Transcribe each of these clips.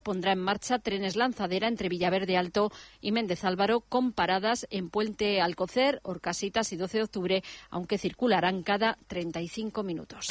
pondrá en marcha trenes lanzadera entre Villaverde Alto y Méndez Álvaro, con paradas en Puente Alcocer, Orcasitas y 12 de octubre, aunque circularán cada 35 minutos.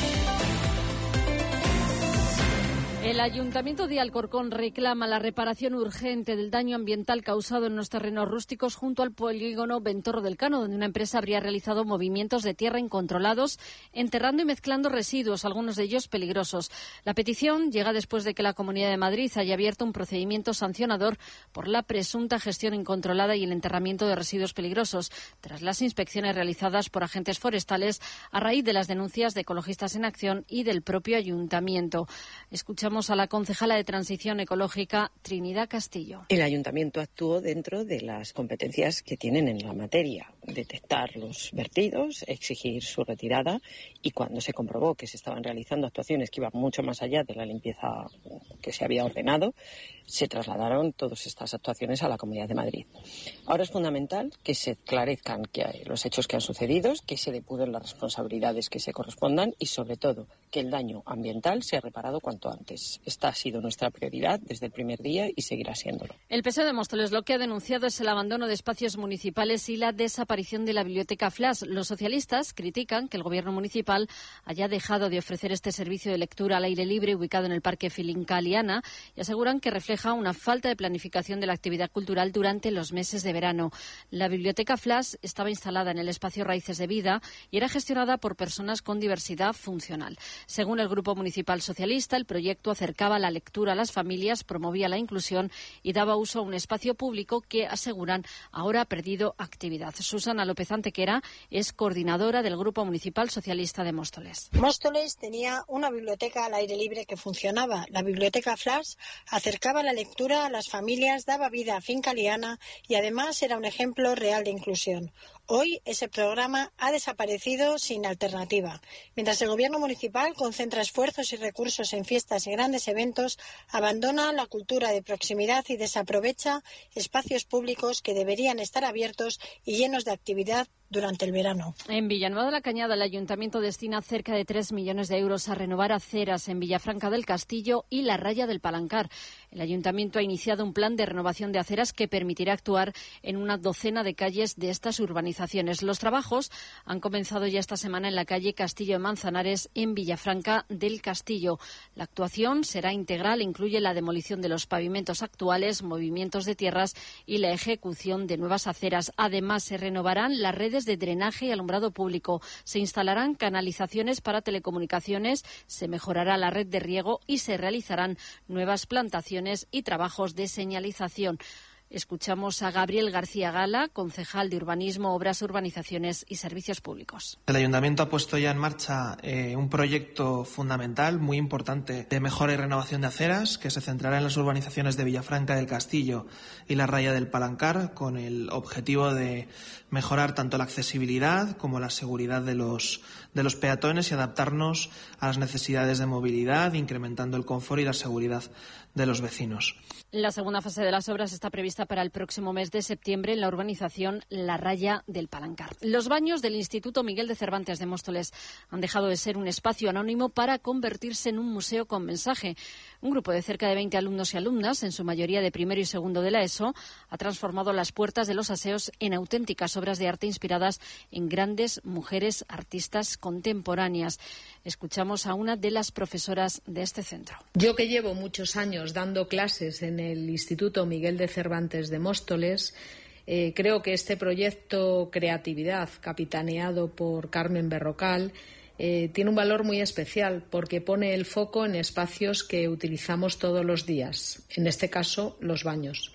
El Ayuntamiento de Alcorcón reclama la reparación urgente del daño ambiental causado en los terrenos rústicos junto al polígono Ventorro del Cano, donde una empresa habría realizado movimientos de tierra incontrolados, enterrando y mezclando residuos, algunos de ellos peligrosos. La petición llega después de que la Comunidad de Madrid haya abierto un procedimiento sancionador por la presunta gestión incontrolada y el enterramiento de residuos peligrosos, tras las inspecciones realizadas por agentes forestales a raíz de las denuncias de Ecologistas en Acción y del propio Ayuntamiento. Escuchamos a la concejala de Transición Ecológica, Trinidad Castillo. El Ayuntamiento actuó dentro de las competencias que tienen en la materia: detectar los vertidos, exigir su retirada, y cuando se comprobó que se estaban realizando actuaciones que iban mucho más allá de la limpieza que se había ordenado, se trasladaron todas estas actuaciones a la Comunidad de Madrid. Ahora es fundamental que se esclarezcan los hechos que han sucedido, que se depuren las responsabilidades que se correspondan y, sobre todo, que el daño ambiental sea reparado cuanto antes. Esta ha sido nuestra prioridad desde el primer día y seguirá siéndolo. El PSOE de Móstoles lo que ha denunciado es el abandono de espacios municipales y la desaparición de la biblioteca Flash. Los socialistas critican que el gobierno municipal haya dejado de ofrecer este servicio de lectura al aire libre ubicado en el Parque Filincaliana y aseguran que refleja una falta de planificación de la actividad cultural durante los meses de verano. La biblioteca Flash estaba instalada en el espacio Raíces de Vida y era gestionada por personas con diversidad funcional. Según el Grupo Municipal Socialista, el proyecto acercaba la lectura a las familias, promovía la inclusión y daba uso a un espacio público que, aseguran, ahora ha perdido actividad. Susana López Antequera es coordinadora del Grupo Municipal Socialista de Móstoles. Móstoles tenía una biblioteca al aire libre que funcionaba. La biblioteca Flash acercaba la lectura a las familias, daba vida a Fincaliana y además era un ejemplo real de inclusión. Hoy ese programa ha desaparecido sin alternativa. Mientras el gobierno municipal concentra esfuerzos y recursos en fiestas y grandes eventos, abandona la cultura de proximidad y desaprovecha espacios públicos que deberían estar abiertos y llenos de actividad durante el verano. En Villanueva de la Cañada, el Ayuntamiento destina cerca de 3 millones de euros a renovar aceras en Villafranca del Castillo y la Raya del Palancar. El Ayuntamiento ha iniciado un plan de renovación de aceras que permitirá actuar en una docena de calles de estas urbanizaciones. Los trabajos han comenzado ya esta semana en la calle Castillo de Manzanares, en Villafranca del Castillo. La actuación será integral e incluye la demolición de los pavimentos actuales, movimientos de tierras y la ejecución de nuevas aceras. Además, se renovarán las redes de drenaje y alumbrado público. Se instalarán canalizaciones para telecomunicaciones, se mejorará la red de riego y se realizarán nuevas plantaciones y trabajos de señalización. Escuchamos a Gabriel García Gala, concejal de Urbanismo, Obras, Urbanizaciones y Servicios Públicos. El Ayuntamiento ha puesto ya en marcha un proyecto fundamental, muy importante, de mejora y renovación de aceras, que se centrará en las urbanizaciones de Villafranca del Castillo y la Raya del Palancar, con el objetivo de mejorar tanto la accesibilidad como la seguridad de los peatones y adaptarnos a las necesidades de movilidad, incrementando el confort y la seguridad de los vecinos. La segunda fase de las obras está prevista para el próximo mes de septiembre en la urbanización La Raya del Palancar. Los baños del Instituto Miguel de Cervantes de Móstoles han dejado de ser un espacio anónimo para convertirse en un museo con mensaje. Un grupo de cerca de 20 alumnos y alumnas, en su mayoría de primero y segundo de la ESO, ha transformado las puertas de los aseos en auténticas obras de arte inspiradas en grandes mujeres artistas contemporáneas. Escuchamos a una de las profesoras de este centro. Yo, que llevo muchos años dando clases en el Instituto Miguel de Cervantes de Móstoles, creo que este proyecto Creatividad, capitaneado por Carmen Berrocal, tiene un valor muy especial porque pone el foco en espacios que utilizamos todos los días, en este caso los baños.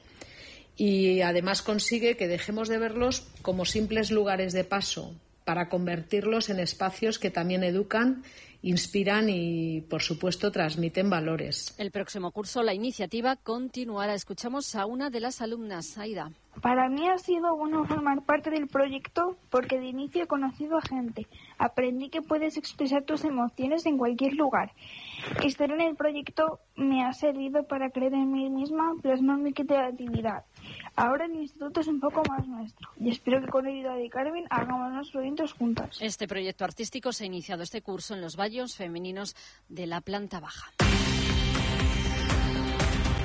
Y además consigue que dejemos de verlos como simples lugares de paso para convertirlos en espacios que también educan, inspiran y, por supuesto, transmiten valores. El próximo curso la iniciativa continuará. Escuchamos a una de las alumnas, Aida. Para mí ha sido bueno formar parte del proyecto porque de inicio he conocido a gente. Aprendí que puedes expresar tus emociones en cualquier lugar. Estar en el proyecto me ha servido para creer en mí misma, plasmar mi creatividad. Ahora el instituto es un poco más nuestro y espero que con la ayuda de Carmen hagamos los proyectos juntas. Este proyecto artístico se ha iniciado este curso en los baños femeninos de la planta baja.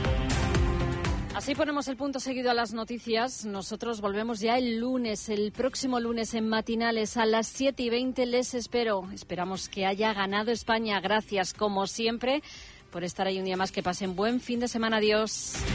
Así ponemos el punto seguido a las noticias. Nosotros volvemos ya el próximo lunes en Matinales a las 7:20. Les espero. Esperamos que haya ganado España. Gracias, como siempre, por estar ahí un día más. Que pasen buen fin de semana. Adiós.